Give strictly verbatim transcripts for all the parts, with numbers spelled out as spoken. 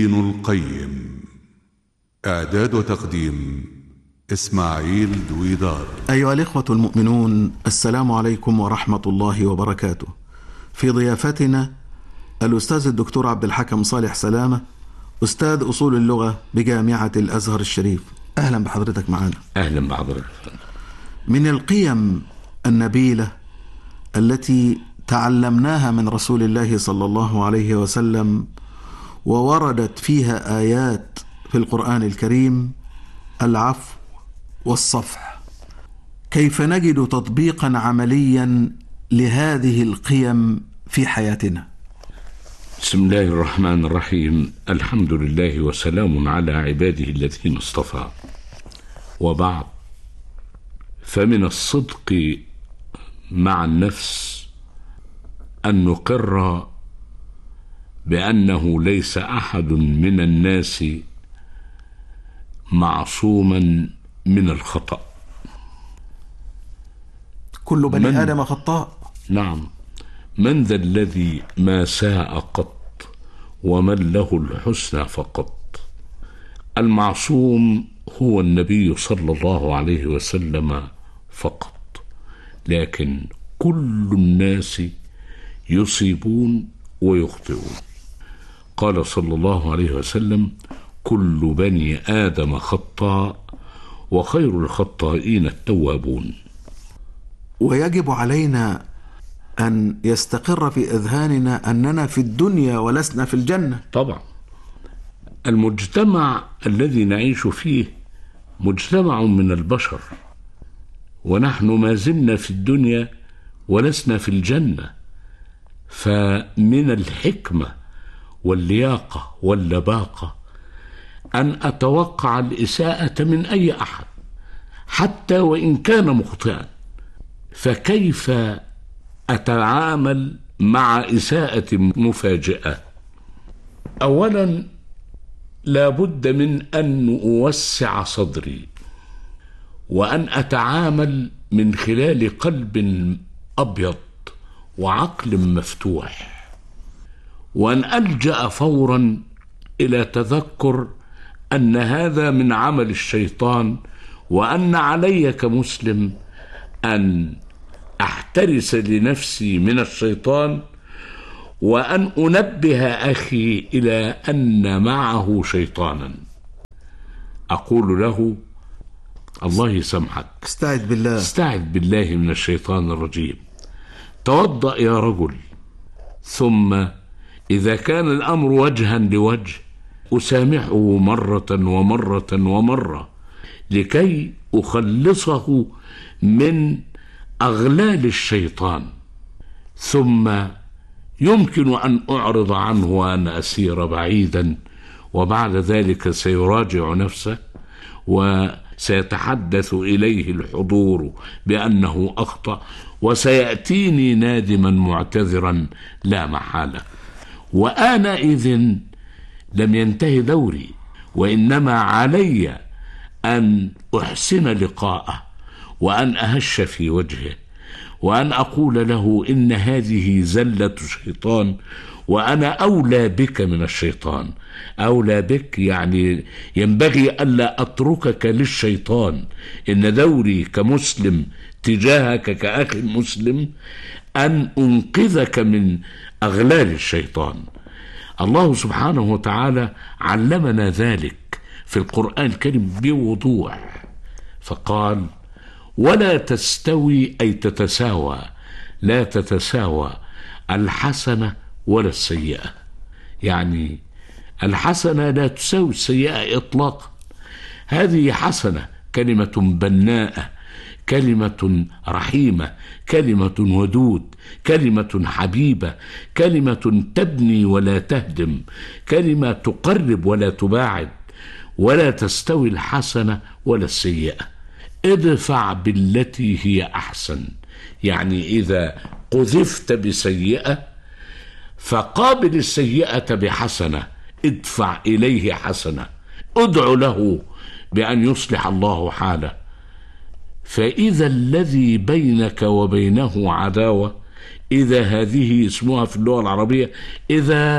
ابن القيم. إعداد وتقديم إسماعيل دويدار. أيها الإخوة المؤمنون، السلام عليكم ورحمة الله وبركاته. في ضيافتنا الأستاذ الدكتور عبد الحكم صالح سلامة، أستاذ أصول اللغة بجامعة الأزهر الشريف. أهلا بحضرتك معنا. أهلا بحضرتك. من القيم النبيلة التي تعلمناها من رسول الله صلى الله عليه وسلم ووردت فيها آيات في القرآن الكريم العفو والصفح. كيف نجد تطبيقا عمليا لهذه القيم في حياتنا؟ بسم الله الرحمن الرحيم. الحمد لله وسلام على عباده الذين اصطفى، وبعد، فمن الصدق مع النفس أن نقر بأنه ليس أحد من الناس معصوما من الخطأ. كل بني آدم خطاء. نعم. من ذا الذي ما ساء قط ومن له الحسنى فقط. المعصوم هو النبي صلى الله عليه وسلم فقط، لكن كل الناس يصيبون ويخطئون. قال صلى الله عليه وسلم: كل بني آدم خطاء وخير الخطائين التوابون. ويجب علينا أن يستقر في أذهاننا أننا في الدنيا ولسنا في الجنة. طبعا. المجتمع الذي نعيش فيه مجتمع من البشر، ونحن ما زلنا في الدنيا ولسنا في الجنة. فمن الحكمة واللياقة واللباقة أن أتوقع الإساءة من أي أحد حتى وإن كان مخطئا. فكيف أتعامل مع إساءة مفاجئة؟ أولا، لابد من أن أوسع صدري وأن أتعامل من خلال قلب أبيض وعقل مفتوح، وأن ألجأ فورا إلى تذكر أن هذا من عمل الشيطان، وأن علي كمسلم أن أحترس لنفسي من الشيطان، وأن أنبه أخي إلى أن معه شيطانا. أقول له: الله يسامحك، استعذ بالله استعذ بالله من الشيطان الرجيم. توضأ يا رجل. ثم إذا كان الأمر وجها لوجه أسامحه مرة ومرة ومرة لكي أخلصه من أغلال الشيطان. ثم يمكن أن أعرض عنه وأن أسير بعيدا، وبعد ذلك سيراجع نفسه وسيتحدث إليه الحضور بأنه أخطأ، وسيأتيني نادما معتذرا لا محالة. وآنئذ لم ينتهي دوري، وإنما علي أن أحسن لقاءه، وأن أهش في وجهه، وأن أقول له: إن هذه زلة شيطان، وأنا أولى بك من الشيطان. أولى بك يعني ينبغي ألا أتركك للشيطان. إن دوري كمسلم تجاهك كأخ مسلم أن أنقذك من أغلال الشيطان. الله سبحانه وتعالى علمنا ذلك في القرآن الكريم بوضوح، فقال: ولا تستوي، أي تتساوى، لا تتساوى الحسنة ولا السيئة. يعني الحسنة لا تساوي السيئة إطلاقا. هذه حسنة، كلمة بناءة، كلمة رحيمة، كلمة ودود، كلمة حبيبة، كلمة تبني ولا تهدم، كلمة تقرب ولا تباعد. ولا تستوي الحسنة ولا السيئة. ادفع بالتي هي أحسن. يعني إذا قذفت بسيئة فقابل السيئة بحسنة، ادفع إليه حسنة، ادعو له بأن يصلح الله حاله. فإذا الذي بينك وبينه عداوة، إذا هذه اسمها في اللغة العربية إذا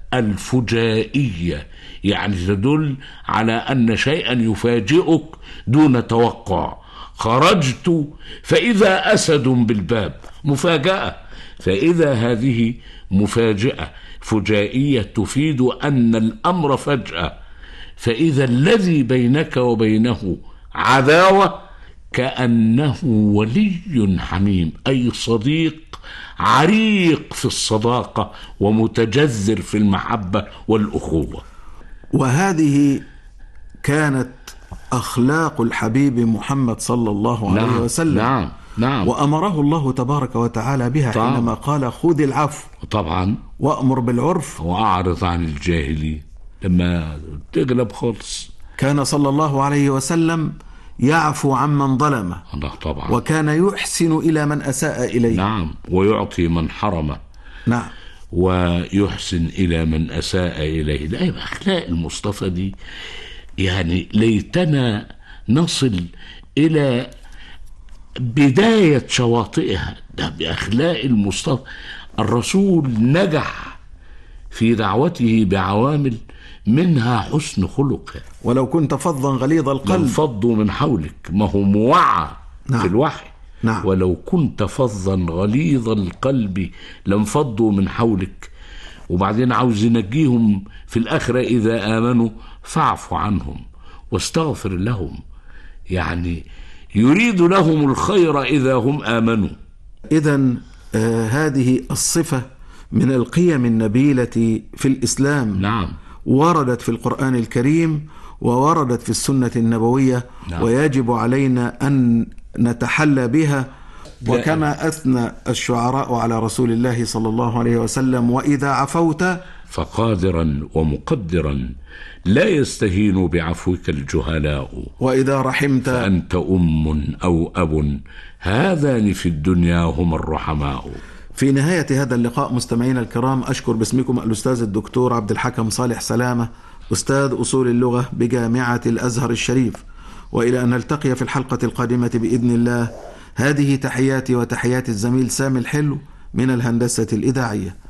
الفجائية، يعني تدل على أن شيئا يفاجئك دون توقع. خرجت فإذا أسد بالباب، مفاجأة. فإذا هذه مفاجأة فجائية تفيد أن الأمر فجأة. فإذا الذي بينك وبينه عداوة كأنه ولي حميم، أي صديق عريق في الصداقة ومتجذر في المحبة والأخوة. وهذه كانت أخلاق الحبيب محمد صلى الله عليه نعم وسلم. نعم نعم. وأمره الله تبارك وتعالى بها طبعا. حينما قال خذ العفو طبعا وأمر بالعرف وأعرض عن الجاهلين، لما تغلب خالص. كان صلى الله عليه وسلم يعفو عمن ظلمه طبعا، وكان يحسن إلى من أساء إليه. نعم، ويعطي من حرمه. نعم، ويحسن إلى من أساء إليه. لا، أخلاق المصطفى دي يعني ليتنا نصل إلى بداية شواطئها. ده بأخلاق المصطفى. الرسول نجح في دعوته بعوامل منها حسن خلقه. ولو كنت فظا غليظ القلب لانفضوا من حولك، ما هو موعى. نعم. في الوحي. نعم. ولو كنت فظا غليظ القلب لانفضوا من حولك. وبعدين عاوز ينجيهم في الآخرة إذا آمنوا فاعف عنهم واستغفر لهم، يعني يريد لهم الخير إذا هم آمنوا. إذن آه هذه الصفة من القيم النبيلة في الإسلام. نعم. وردت في القرآن الكريم ووردت في السنة النبوية. نعم. ويجب علينا أن نتحلى بها. وكما أثنى الشعراء على رسول الله صلى الله عليه وسلم: وإذا عفوت فقادرا ومقدرا لا يستهين بعفوك الجهلاء، وإذا رحمت فأنت أم أو أب هذان في الدنيا هم الرحماء. في نهاية هذا اللقاء مستمعينا الكرام، أشكر باسمكم الأستاذ الدكتور عبد الحكم صالح سلامة، أستاذ أصول اللغة بجامعة الأزهر الشريف. وإلى أن نلتقي في الحلقة القادمة بإذن الله، هذه تحياتي وتحيات الزميل سامي الحلو من الهندسة الإذاعية.